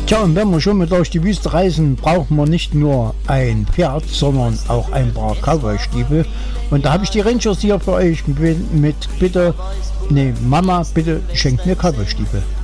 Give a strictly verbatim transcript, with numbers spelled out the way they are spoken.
Tja, und wenn wir schon mal durch die Wüste reisen, braucht man nicht nur ein Pferd, sondern auch ein paar Cowboy-Stiefel. Und da habe ich die Rangers hier für euch mit, mit bitte, nee, Mama, bitte schenkt mir Cowboy-Stiefel.